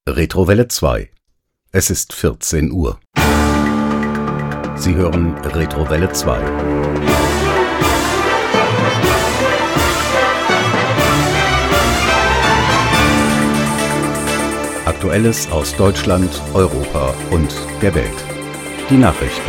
Retrowelle 2. Es ist 14 Uhr. Sie hören Retrowelle 2. Aktuelles aus Deutschland, Europa und der Welt. Die Nachrichten.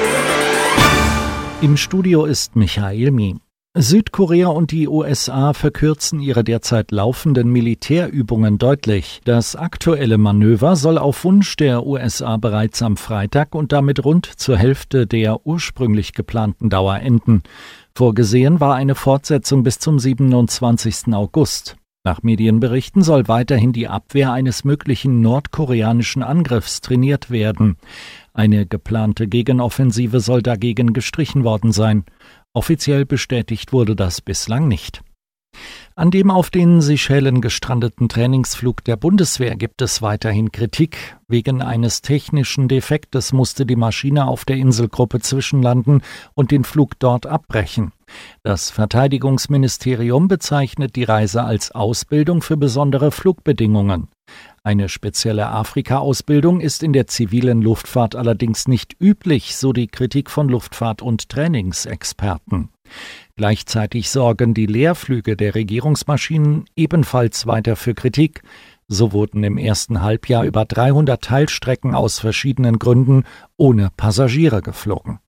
Im Studio ist Michael Mie. Südkorea und die USA verkürzen ihre derzeit laufenden Militärübungen deutlich. Das aktuelle Manöver soll auf Wunsch der USA bereits am Freitag und damit rund zur Hälfte der ursprünglich geplanten Dauer enden. Vorgesehen war eine Fortsetzung bis zum 27. August. Nach Medienberichten soll weiterhin die Abwehr eines möglichen nordkoreanischen Angriffs trainiert werden. Eine geplante Gegenoffensive soll dagegen gestrichen worden sein. Offiziell bestätigt wurde das bislang nicht. An dem auf den Seychellen gestrandeten Trainingsflug der Bundeswehr gibt es weiterhin Kritik. Wegen eines technischen Defektes musste die Maschine auf der Inselgruppe zwischenlanden und den Flug dort abbrechen. Das Verteidigungsministerium bezeichnet die Reise als Ausbildung für besondere Flugbedingungen. Eine spezielle Afrika-Ausbildung ist in der zivilen Luftfahrt allerdings nicht üblich, so die Kritik von Luftfahrt- und Trainingsexperten. Gleichzeitig sorgen die Leerflüge der Regierungsmaschinen ebenfalls weiter für Kritik. So wurden im ersten Halbjahr über 300 Teilstrecken aus verschiedenen Gründen ohne Passagiere geflogen.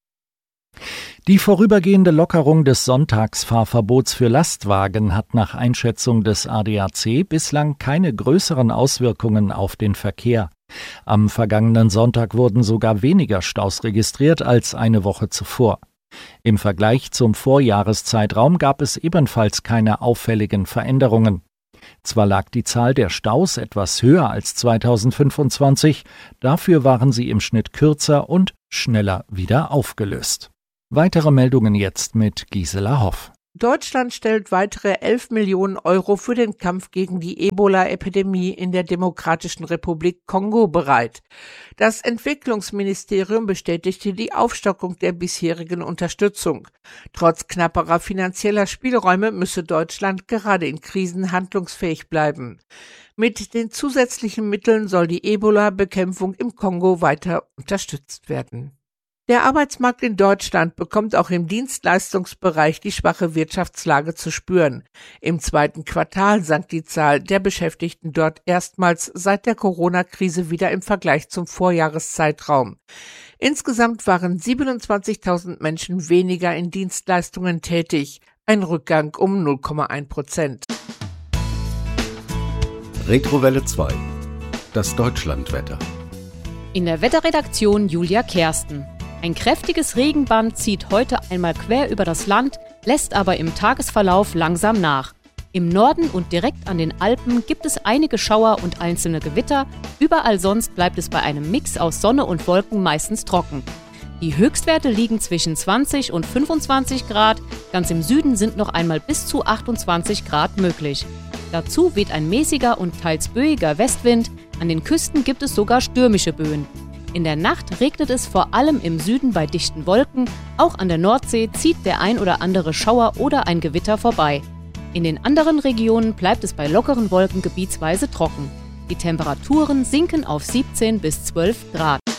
Die vorübergehende Lockerung des Sonntagsfahrverbots für Lastwagen hat nach Einschätzung des ADAC bislang keine größeren Auswirkungen auf den Verkehr. Am vergangenen Sonntag wurden sogar weniger Staus registriert als eine Woche zuvor. Im Vergleich zum Vorjahreszeitraum gab es ebenfalls keine auffälligen Veränderungen. Zwar lag die Zahl der Staus etwas höher als 2025, dafür waren sie im Schnitt kürzer und schneller wieder aufgelöst. Weitere Meldungen jetzt mit Gisela Hoff. Deutschland stellt weitere 11 Millionen Euro für den Kampf gegen die Ebola-Epidemie in der Demokratischen Republik Kongo bereit. Das Entwicklungsministerium bestätigte die Aufstockung der bisherigen Unterstützung. Trotz knapperer finanzieller Spielräume müsse Deutschland gerade in Krisen handlungsfähig bleiben. Mit den zusätzlichen Mitteln soll die Ebola-Bekämpfung im Kongo weiter unterstützt werden. Der Arbeitsmarkt in Deutschland bekommt auch im Dienstleistungsbereich die schwache Wirtschaftslage zu spüren. Im zweiten Quartal sank die Zahl der Beschäftigten dort erstmals seit der Corona-Krise wieder im Vergleich zum Vorjahreszeitraum. Insgesamt waren 27.000 Menschen weniger in Dienstleistungen tätig, ein Rückgang um 0,1%. Retrowelle 2. Das Deutschlandwetter. In der Wetterredaktion Julia Kersten. Ein kräftiges Regenband zieht heute einmal quer über das Land, lässt aber im Tagesverlauf langsam nach. Im Norden und direkt an den Alpen gibt es einige Schauer und einzelne Gewitter, überall sonst bleibt es bei einem Mix aus Sonne und Wolken meistens trocken. Die Höchstwerte liegen zwischen 20 und 25 Grad, ganz im Süden sind noch einmal bis zu 28 Grad möglich. Dazu weht ein mäßiger und teils böiger Westwind, an den Küsten gibt es sogar stürmische Böen. In der Nacht regnet es vor allem im Süden bei dichten Wolken, auch an der Nordsee zieht der ein oder andere Schauer oder ein Gewitter vorbei. In den anderen Regionen bleibt es bei lockeren Wolken gebietsweise trocken. Die Temperaturen sinken auf 17 bis 12 Grad.